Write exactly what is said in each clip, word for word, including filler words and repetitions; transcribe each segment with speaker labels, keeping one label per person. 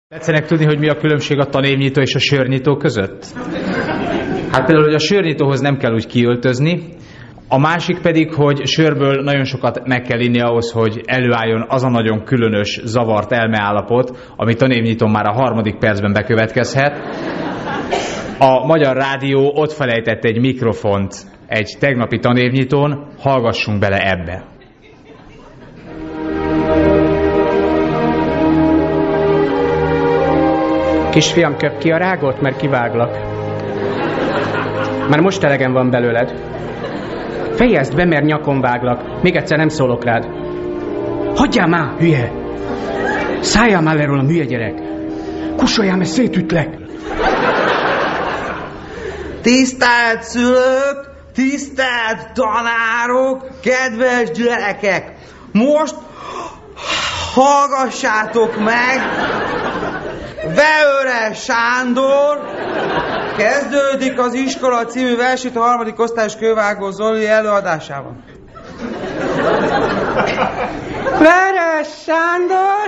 Speaker 1: Tetszenek tudni, hogy mi a különbség a tanévnyitó és a sörnyitó között? Hát például, hogy a sörnyitóhoz nem kell úgy kiöltözni, a másik pedig, hogy sörből nagyon sokat meg kell inni ahhoz, hogy előálljon az a nagyon különös, zavart elmeállapot, ami tanévnyitón már a harmadik percben bekövetkezhet. A Magyar Rádió ott felejtett egy mikrofont egy tegnapi tanévnyitón, hallgassunk bele ebbe.
Speaker 2: Kisfiam, köp ki a rágot, mert kiváglak. Már most elegem van belőled. Fejezd be, mert nyakon váglak. Még egyszer nem szólok rád. Hagyjál már, hülye! Szálljál már erről a mülye gyerek! Kussoljál, mert szétütlek!
Speaker 3: Tisztelt szülők, tisztelt tanárok, kedves gyerekek! Most hallgassátok meg Veöre Sándor, kezdődik az iskola című versét a harmadik osztályos Kővágó Zoli előadásában.
Speaker 4: Veöre Sándor,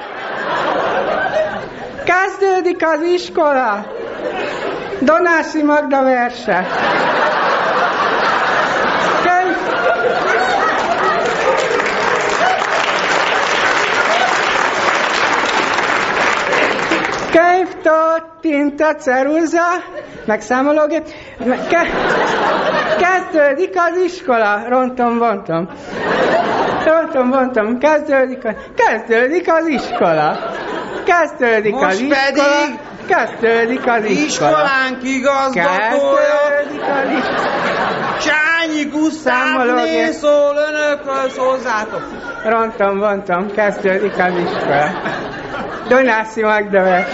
Speaker 4: kezdődik az iskola. Donászi Magda verse. Könyv... Könyvtól, tinta, ceruza, megszámológép. Ke... Kezdődik az iskola. Rontom, vontom. Rontom, vontom. Kezdődik, a... Kezdődik az iskola. Kezdődik
Speaker 3: Most
Speaker 4: az iskola.
Speaker 3: pedig...
Speaker 4: Kezdődik az iskola.
Speaker 3: Iskolánk igazgatója.
Speaker 4: Kezdődik az iskola.
Speaker 3: Csányi Gusztávné szól önökhöz hozzátok.
Speaker 4: Rontom, vontom. Kezdődik az iskola. Donászi Magda vers.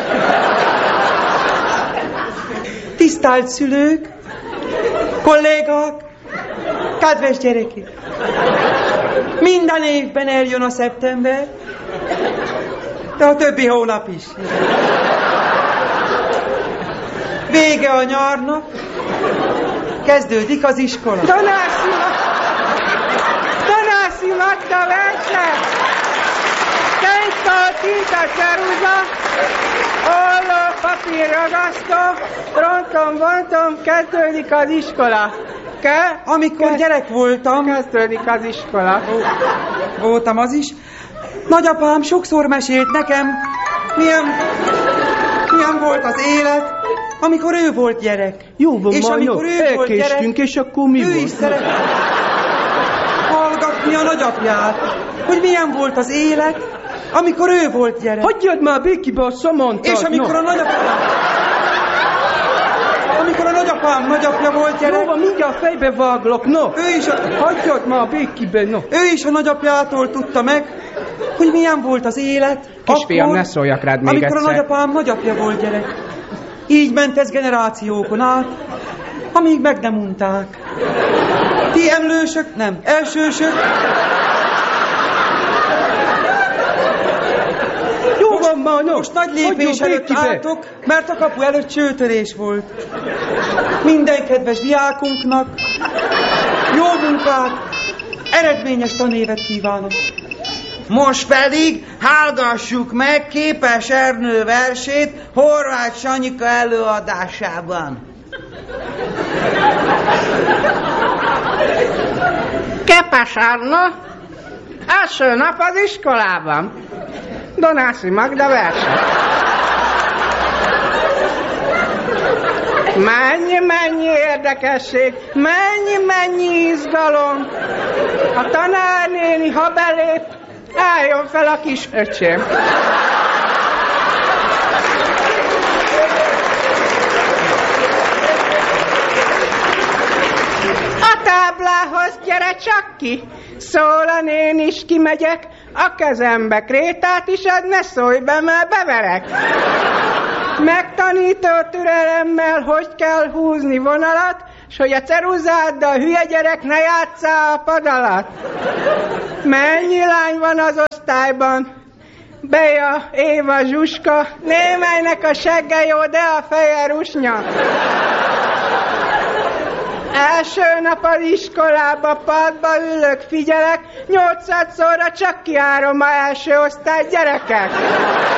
Speaker 3: Tisztelt szülők, kollégák, kedves gyerekek! Minden évben eljön a szeptember, de a többi hónap is. Vége a nyárnak, kezdődik az iskola.
Speaker 4: Donászi Donászi Magda verse. Könyvtől, tinta, ceruza, olló, papír, ragasztó, rontom, vontom, kezdődik az iskola. Ke?
Speaker 3: Amikor Ke? gyerek voltam...
Speaker 4: Kezdődik az iskola.
Speaker 3: Voltam az is. Nagyapám sokszor mesélt nekem, milyen, milyen volt az élet, amikor ő volt gyerek.
Speaker 2: Jó van,
Speaker 3: és
Speaker 2: már
Speaker 3: amikor
Speaker 2: jó,
Speaker 3: ő volt gyerek,
Speaker 2: és akkor mi
Speaker 3: ő
Speaker 2: volt?
Speaker 3: is szeret hallgatni a nagyapját, hogy milyen volt az élet, amikor ő volt gyerek.
Speaker 2: Hagyjad már békibe a szamantat!
Speaker 3: És amikor
Speaker 2: no.
Speaker 3: a nagyapám... Amikor a nagyapám nagyapja volt gyerek...
Speaker 2: Jó van, mindjárt fejbe váglak, no!
Speaker 3: Ő is a...
Speaker 2: Hagyjad már békibe, no!
Speaker 3: Ő is a nagyapjától tudta meg, hogy milyen volt az élet...
Speaker 2: Kisfiam,
Speaker 3: akkor,
Speaker 2: ne szóljak rád még
Speaker 3: amikor
Speaker 2: egyszer.
Speaker 3: a nagyapám nagyapja volt gyerek. Így ment ez generációkon át, amíg meg nem unták. Ti emlősök, nem, elsősök...
Speaker 2: Jó van már, no.
Speaker 3: Most nagy lépés előtt álltok, mert a kapu előtt csőtörés volt. Minden kedves diákunknak jó munkát, eredményes tanévet kívánok. Most pedig hallgassuk meg Képes Ernő versét Horváth Sanyika előadásában.
Speaker 4: Képes Ernő, első nap az iskolában. Donászi Magda verse. Mennyi, mennyi érdekesség, mennyi, mennyi izgalom. A tanárnéni, ha belép, álljon fel a kis öcsém. A táblához gyere csak ki, szól a néni is, kimegyek, a kezembe krétát is ad, ne szólj be, mert beverek. Megtanító türelemmel, hogy kell húzni vonalat, s hogy a ceruzáddal, hülye gyerek, ne játsszál a pad alatt. Mennyi lány van az osztályban? Beja, Éva, Zsuska, némelynek a segge jó, de a feje rusnya. Első nap az iskolába, padba ülök, figyelek, nyolcadszorra csak kiárom a első osztály gyerekek.